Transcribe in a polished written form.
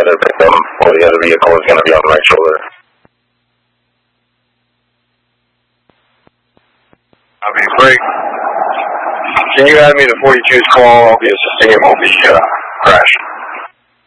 the victim or the other vehicle is going to be on the right shoulder. I'll be free. Can you add me the 42's call? I'll be assisting him on the crash.